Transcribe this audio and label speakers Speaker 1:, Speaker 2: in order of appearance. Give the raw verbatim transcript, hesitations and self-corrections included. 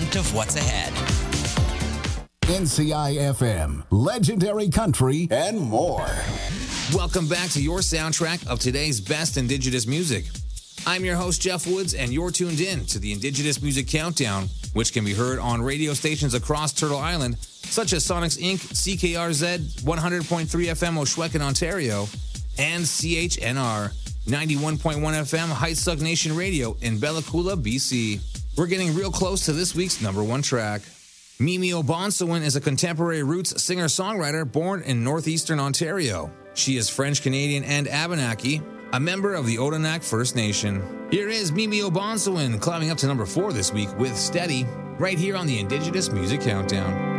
Speaker 1: brunt of what's ahead.
Speaker 2: N C I F M, legendary country, and more.
Speaker 3: Welcome back to your soundtrack of today's best Indigenous music. I'm your host, Jeff Woods, and you're tuned in to the Indigenous Music Countdown, which can be heard on radio stations across Turtle Island, such as Sonics Incorporated, C K R Z, one hundred point three F M Oshwekan, Ontario, and C H N R, ninety-one point one F M Heightsuck Nation Radio in Bella Coola, B C. We're getting real close to this week's number one track. Mimi O'Bonsawin is a contemporary roots singer-songwriter born in northeastern Ontario. She is French-Canadian and Abenaki, a member of the Odanak First Nation. Here is Mimi O'Bonsawin climbing up to number four this week with Steady, right here on the Indigenous Music Countdown.